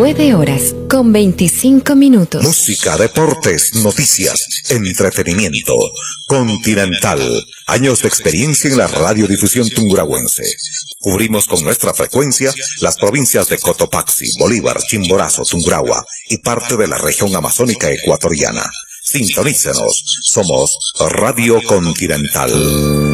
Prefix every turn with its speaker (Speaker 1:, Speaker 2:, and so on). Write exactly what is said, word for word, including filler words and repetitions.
Speaker 1: nueve horas con veinticinco minutos.
Speaker 2: Música, deportes, noticias, entretenimiento. Continental. Años de experiencia en la radiodifusión tungurahuense. Cubrimos con nuestra frecuencia las provincias de Cotopaxi, Bolívar, Chimborazo, Tungurahua y parte de la región amazónica ecuatoriana. Sintonícenos. Somos Radio Continental.